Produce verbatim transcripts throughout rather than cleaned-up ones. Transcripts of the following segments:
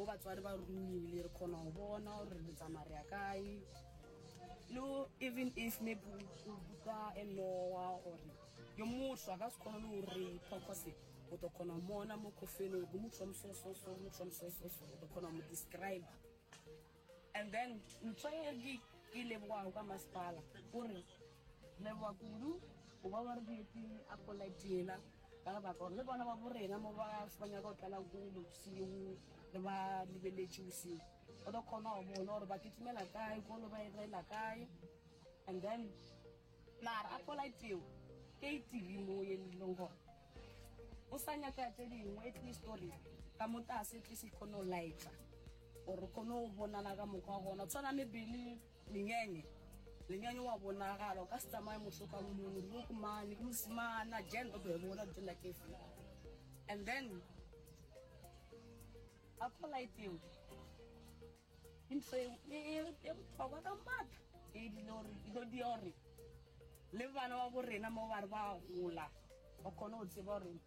mo batswadi ba rumile re khona go bona gore re tsamaya kae no even if maybe o buka enowa or yo motho a ka se khona le re purpose o to khona mona mo kofelo go motho mo so so so mo so so so o to khona mo describe and then ntsoyegi ile bwa ka masipala gore le bwa kudu o ba ba re di apolaitela ka ba go le bona ba borena mo ba fanya go tla go lo siu le ba libeletse usi o do khona o bona gore ba kitimela kae go lo ba irela kae and then mara apolaiteo ke tv mo ye longo o sanya ka tedi ngwe tli story ka motase tli se khono laitla o re khono bona na ka mokwa gona tsona me bili linyenye linyenye wa bona ga lo ka stama mo hloka mo mo go mani mo simana jendo be bona tla ke fi and then apolaiteo intse e e tloga ka mat e di lori do di ori le bana ba borena mo ba re ba gola o khona o tseba re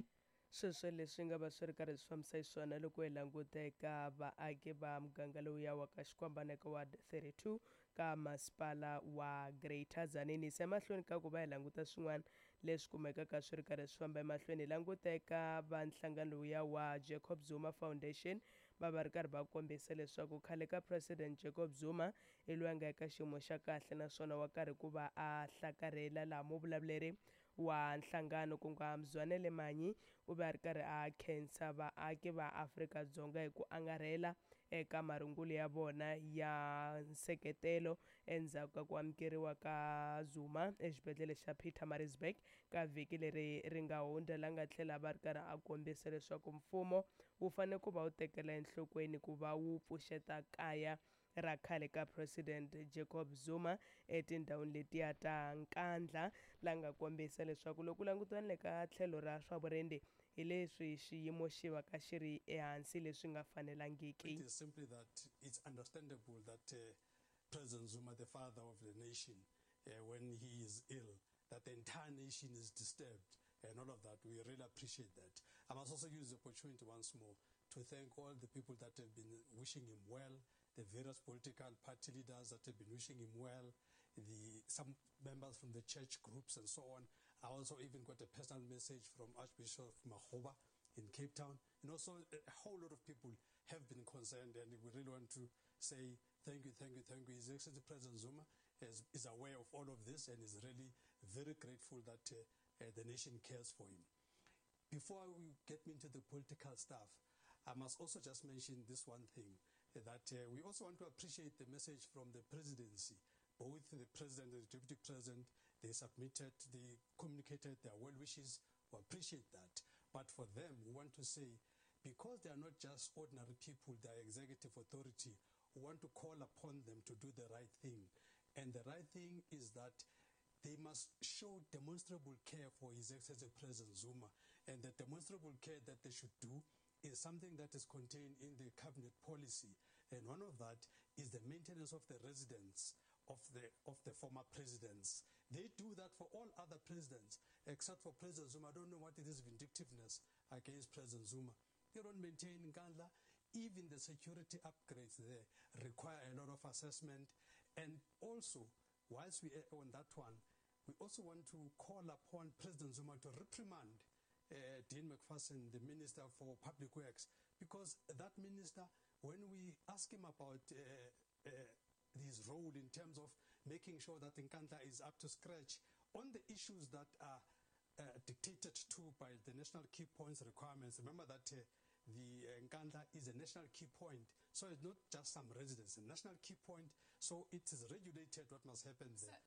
sweswo leswi nga va swi ri karhi swi fambisa swona loko hi languta eka vaaki va muganga lowu ya wa ka Xikwambana eka ward thirty-two ka masipala wa Greater Tzaneen. Se mahlweni ka ku va hi languta swin'wana leswi kumekaka swi ri karhi swi famba emahlweni hi languta eka va nhlangano lowu ya wa Jacob Zuma Foundation va va ri karhi va kombisa leswaku khale ka President Jacob Zuma i loyi a nga eka xiyimo xa kahle naswona wa karhi ku va a hlakarhela laha muvulavuleri wa nhlangano ku nga Mzwanele Manyi u va ri karhi a khensa vaaki va Afrika-Dzonga hi ku angarhela eka marungulo ya vona ya nseketelo endzhaku ka ku amukeriwa ka Zuma exibedhlele xa Pietermaritzburg ka vhiki leri ri nga hundza la nga tlhela va ri karhi a kombisa leswaku mfumo wu fanele ku va wu tekela enhlokweni ku va wu pfuxeta kaya ra khale ka President Jacob Zuma etindhawini letiya ta nkandla la nga kombisa leswaku loko langutana ka tlhelo ra swa vurendi hi leswi xiyimo xi va ka xi ri ehansi leswi nga fanelangiki. It is simply that it's understandable that uh, President Zuma, the father of the nation, uh, when he is ill, that the entire nation is disturbed and all of that. We really appreciate that. I must also use the opportunity once more to thank all the people that have been wishing him well, the various political party leaders that have been wishing him well, the some members from the church groups and so on. I also even got a personal message from Archbishop Makgoba in Cape Town. And also a whole lot of people have been concerned, and we really want to say thank you, thank you, thank you. His Excellency President Zuma is, is aware of all of this and is really very grateful that uh, uh, the nation cares for him. Before we get into the political stuff, I must also just mention this one thing, that uh, we also want to appreciate the message from the presidency. Both the president and the deputy president, they submitted, they communicated their well wishes. We appreciate that. But for them, we want to say, because they are not just ordinary people, they are executive authority, we want to call upon them to do the right thing. And the right thing is that they must show demonstrable care for His Excellency President Zuma. And the demonstrable care that they should do is something that is contained in the cabinet policy. And one of that is the maintenance of the residence of the of the former presidents. They do that for all other presidents, except for President Zuma. I don't know what it is, vindictiveness against President Zuma. They don't maintain Nkandla. Even the security upgrades there require a lot of assessment. And also, whilst we are on that one, we also want to call upon President Zuma to reprimand uh, Dean McPherson, the Minister for Public Works, because that minister, when we ask him about uh, uh, his role in terms of making sure that Nkandla is up to scratch on the issues that are uh, dictated to by the national key points requirements. Remember that uh, the uh, Nkandla is a national key point, so it's not just some residence, a national key point, so it is regulated what must happen there.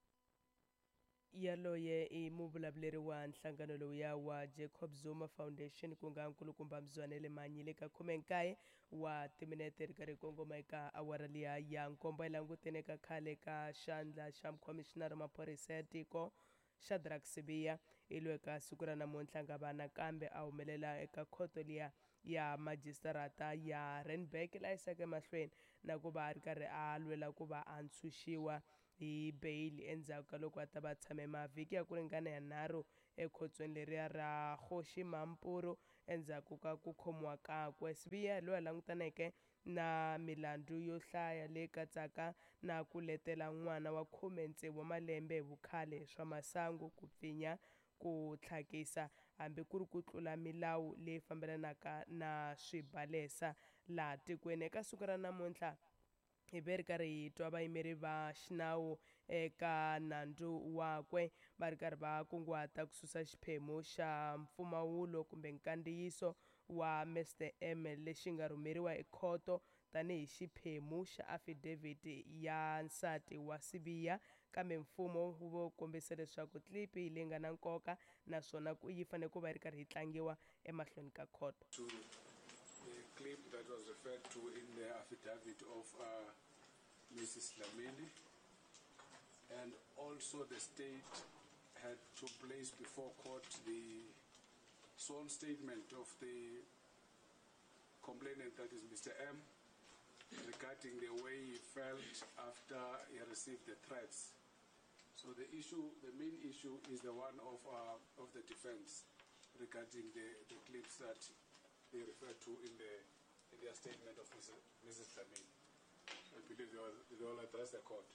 Yaloye I muvulavuleri wa nhlangano lowu ya wa Jacob Zuma Foundation ku nga nkulukumba Mzwanele Manyi le ka khume nkaye wa timinete ri karhi kongoma eka awara liya ya nkombo langutene ka khale ka xandla xa commissioner maphorisa ya tiko Shadrack Sibiya ilwe ka siku ra namuntlha nga vana kambe a humelela eka khoto liya ya magistrata ya Randburg la isaka mahlweni na ku va ri karhi a lwela ku va a ntshunxiwa hi bail endzhaku ka loko a ta va tshame mavhiki ya ku ringana yanharhu ekhotsweni leriya ra Kgoshi Mampuru endzhaku ka ku khomiwa kakwe. Sibiya loyi a langutaneke na milandzu yo hlaya leyi katsaka na ku letela n'wana wa khume tsevu wa malembe hi vukhale swa masangu, ku pfinya, ku tlhakisa hambi ku ri ku tlula milawu leyi fambelanaka na swibalesa laha tikweni. Eka siku ra namuntlha hi ve ri karhi hi twa vayimeri va xinawu eka nandzu wakwe va ri karhi va kunguhata ku susa xiphemu xa mpfumawulo kumbe nkandziyiso wa Mister M lexi nga rhumeriwa ekhoto tanihi xiphemu xa affidavit ya nsati wa Sibiya, kambe mfumo wu kombisa leswaku clip leyi nga na nkoka naswona yi fanele ku va yi ri karhi yi tlangiwa emahlweni ka khoto. The clip that was referred to in the affidavit of uh, Missus Dlamini, and also the state had to place before court the sworn statement of the complainant, that is Mister M, regarding the way he felt after he received the threats. So the issue, the main issue is the one of uh, of the defense regarding the, the clips that they refer to in the in their statement of Missus Dlamini. I believe they will, they will address the court.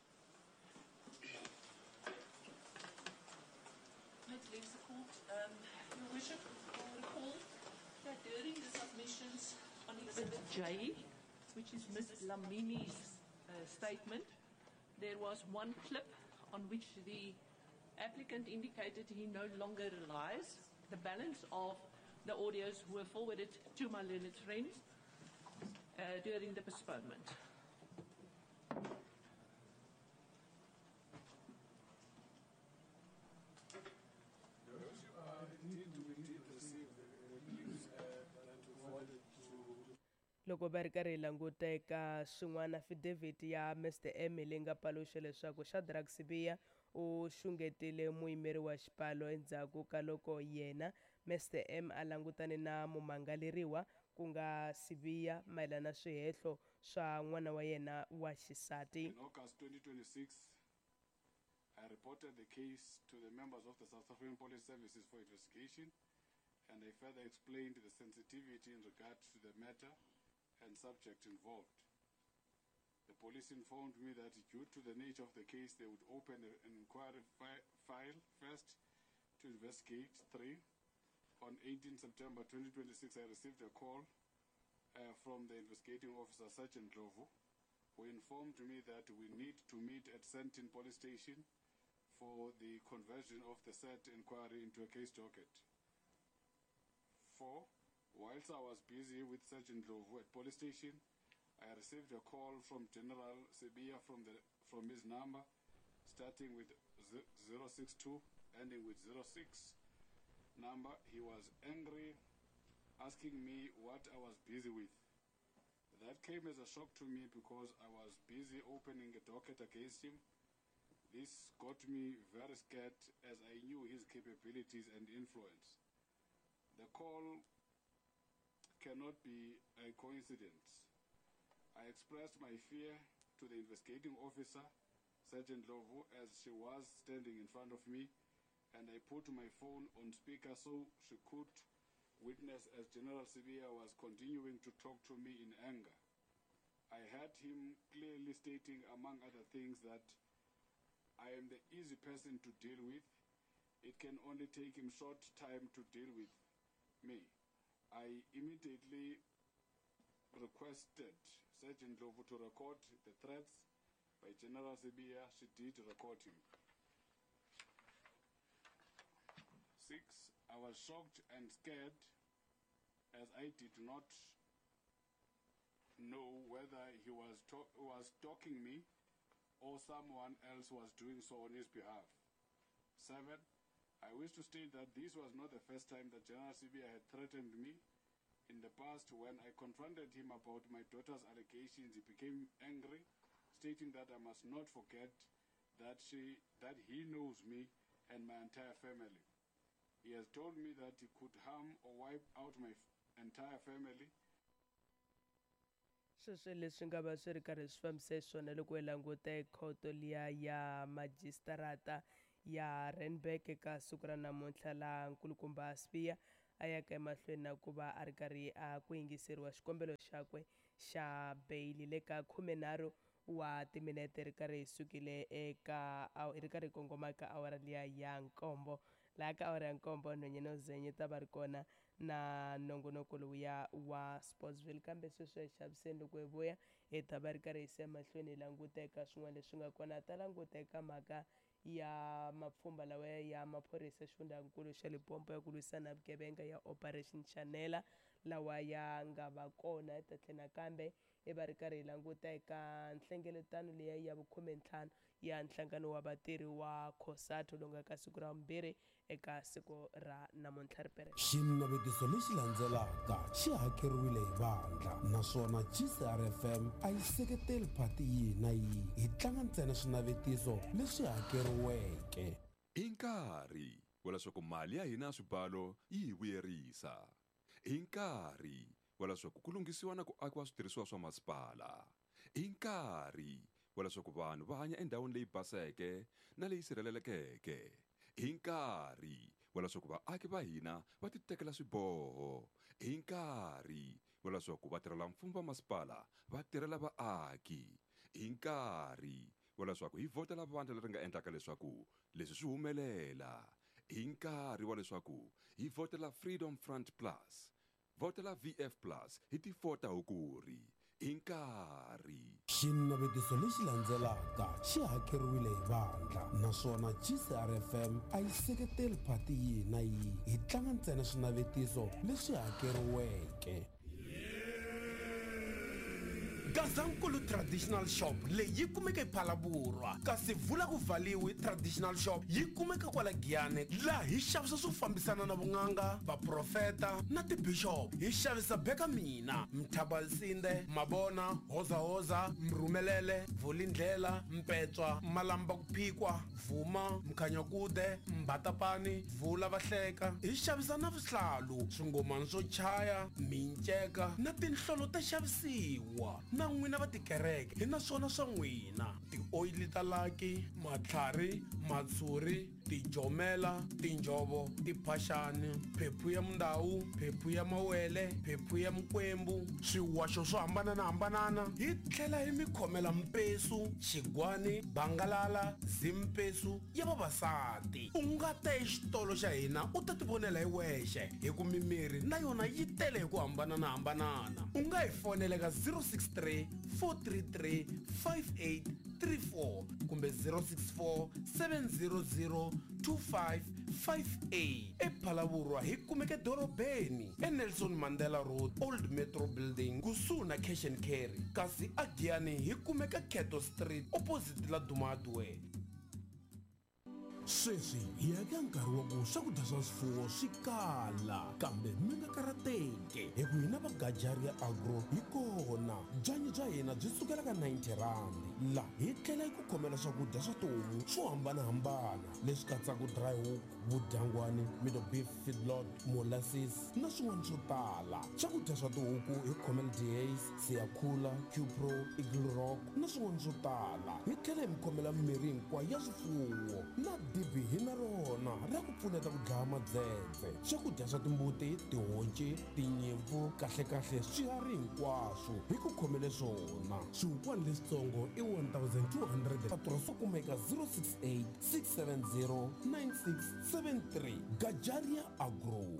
It leaves the court. Um, Your Worship will recall that during the submissions on Exhibit J, which is Miz Dlamini's uh, statement, there was one clip on which the applicant indicated he no longer relies. The balance of the audios were forwarded to my learned friends uh, during the postponement. Loko va ri karhi hi languta eka swin'wana affidavit ya Mister M leyi nga paluxa leswaku Shadrack Sibiya u xungetile muyimeri wa xipano endzhaku ka loko yena Mister M a langutane na mumangaleriwa ku nga Sibiya mayelana na swihehlo swa n'wana wa yena wa xisati. In August twenty twenty-six, I reported the case to the members of the South African Police Services for investigation, and I further explained the sensitivity in regard to the matter and subject involved. The police informed me that due to the nature of the case, they would open an inquiry fi file first to investigate. Three, on eighteenth September twenty twenty-six, I received a call uh, from the investigating officer, Sergeant Lovu, who informed me that we need to meet at Sentin Police Station for the conversion of the said inquiry into a case docket. Four, whilst I was busy with Sergeant Lovu at police station, I received a call from General Sibiya from the from his number starting with zero six two ending with zero six number. He was angry, asking me what I was busy with. That came as a shock to me because I was busy opening a docket against him. This got me very scared as I knew his capabilities and influence. The call cannot be a coincidence. I expressed my fear to the investigating officer, Sergeant Lovu, as she was standing in front of me, and I put my phone on speaker so she could witness as General Sibiya was continuing to talk to me in anger. I heard him clearly stating, among other things, that I am the easy person to deal with. It can only take him short time to deal with me. I immediately requested Sergeant Lovu to record the threats by General Sibiya. She did record him. Six, I was shocked and scared as I did not know whether he was, to- was stalking me or someone else was doing so on his behalf. Seven, I wish to state that this was not the first time that General Sibiya had threatened me. In the past, when I confronted him about my daughter's allegations, he became angry, stating that I must not forget that she, that he knows me and my entire family. He has told me that he could harm or wipe out my entire family. Sweswo leswi nga va swi ri karhi swi fambise swona loko hi languta ekhoto liya ya majistarata ya Randburg eka siku ra namuntlha laha nkulukumba Sibiya a yaka emahlweni na ku va a ri karhi a ku yingiseriwa xikombelo xakwe xa beyili le ka khumenharhu wa timinete ri karhi hi sukile eka ri karhi hi kongoma ka awara liya ya nkombo laha ka awara ya nkombo nhwanyana zenye ta va ri kona na nongonoko lowuya wa Sportsville kambe sweswi hi xaviseni loko hi vuya hi ta va ri karhi hi siya mahlweni hi languteka swin'wana leswi nga kona ta languteka mhaka ya mapfhumba lawa ya maphorisa xifundzankulu xa Limpopo ya ku lwisana vugevenga ya Operation Chanela lawa ya nga va kona hi ta tlhela nakambe hi va ri karhi hi languta eka nhlengeletano leya ya vukhumentlhanu ya nhlangano wa vatirhi wa COSATU lowu nga ka siku ra vumbirhi eka siku ra namuntlha ripere xinavetiso lexi landzelaka xi hakeriwile hi vandla naswona G C R F M a yi seketeli phati yihi na yihi hi tlanga ntsena swinavetiso leswi hakeriweke i nkarhi wa leswaku mali ya hina swibalo yi hi vuyerisa i nkarhi wa leswaku ku lunghisiwa na ku akiwa switirhisiwa swa masipala i nkarhi wa leswaku vanhu va hanya endhawini leyi baseke na leyi sirhelelekeke i nkarhi wa leswaku vaaki va hina va ti tekela swiboho i nkarhi wa leswaku vatirhela mfumo va masipala va tirhela vaaki i nkarhi wa leswaku hi vhotela vandla leri nga endlaka leswaku leswi swi humelela i nkarhi wa leswaku hi vhotela Freedom Front Plus votela V F Plus hi ti fota hukuri i nkarhi xinavetiso lexi landzelaka xi hakeriwile hi vandla naswona G C R F M a yi seketeli phati yihi na yihi hi tlanga ntsena swinavetiso leswi hakeriweke Gazankulu Traditional Shop leyi yi kumeka ePhalaborwa kasi Vula Kuvaliwe Traditional Shop yi kumeka kwala Giyane laha hi xavisa swo fambisana na vun'anga vaprofeta na tibishop hi xavisa beka mina Mthabalsinde Mabona Hoza Hoza Mrumelele Vulindlela Mpetswa Malamba kuphikwa Vuma Mkhanyakude Mbatapani Vula Vahleka hi xavisa na vuhlalu swingomani swo chaya minceka na tinhlolo ta xavisiwa na n'wina va tikereke hi naswona swa n'wina tioyili ta laki matlhari matshuri tijomela tinjovo tiphaxani phephu ya mundawu phephu ya mawele phephu ya mikwembu swiwaxo swo hambanana hi tlhela hi mikhomela mpesu xigwani bangalala zimpesu ya vavasati u nga ta exitolo xa hina u ta tivonela hi wexe hi ku mimiri na yona yi tele hi ku hambananahambanana u nga hi fonela ka zero six three four three three five eight three four kumbe zero six four seven zero zero two five five eight ePhalaborwa hi kumeke dorobeni eNelson Mandela Road Old Metro Building kusuhi na Cash and Carry kasi a Giyani hi kumeka Keto Street opposite la Dumadwe sweswi hi eka nkarhi wa ku swakudya swa swifuwo swi kala kambe mi nga karateki hi ku hina va Gajaria Agro hi kona byanyi bya hina byi sukela ka ninety rand laha hi tlhela hi ku khomela swakudya swa tihomu swo hambanahambana leswi katsaka dry hook vudyangwani middle beef feedlot molasses na swin'wana swo tala swakudya swa tihuku hi khomela D As Siyakhula Q-Pro Eagle Rock na swin'wana swo tala hi tlhela hi mi khomela mirhi hinkwayo ya swifuwo na dibi hi na rona ra ku pfuneta ku dlaya madzedze swakudya swa timbuti tihonci tinyimpfu kahlekahle swiharhi hinkwaswo hi ku khomele swona swihukwani leswitsongo i one thousand two hundred patro swo kumeka zero six eight six seven zero nine six seven three Gajaria Agro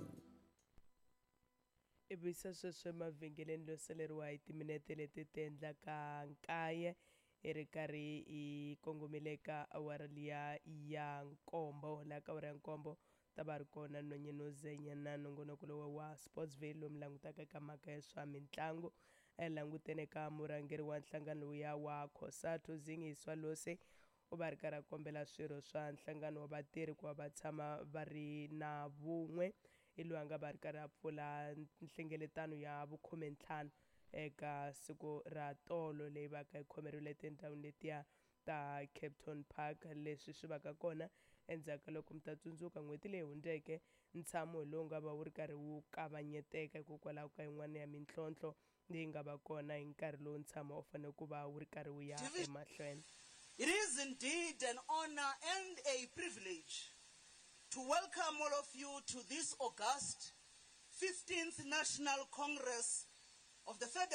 ivisa sweswi mavhengeleni lo saleriwa hi timinete leti ti endlaka nkaye hi ri karhi hi kongomile ka awara liya ya nkombo laha ka awara ya nkombo ta va ri kona Nonye Zenya na nongonoko lowu wa Sportsville lomu langutaka ka mhaka ya swa mitlangu a langutene ka murhangeri wa nhlangano lowuya wa COSATU Zingiswa Lose u va ri karhi a kombela swirho swa nhlangano wa vatirhi ku va va tshama va ri na vun'we hi loyi a nga va ri karhi a pfula nhlengeletano ya vukhumentlhanu eka siku ra tolo leyi va ka hi khomerile tindhawini letiya ta Capton Park leswi swi va ka kona endzhaku ka loko mi ta tsundzuka n'hweti leyi hundzeke ntshamo lowu nga va wu ri karhi wu kavanyeteka hikokwalaho ka yin'wana ya mintlhontlho leyi nga va kona hi nkarhi lowu ntshamo u fanele ku va wu ri karhi wu ya emahlweni. It is indeed an honor and a privilege to welcome all of you to this august fifteenth National Congress of the Federal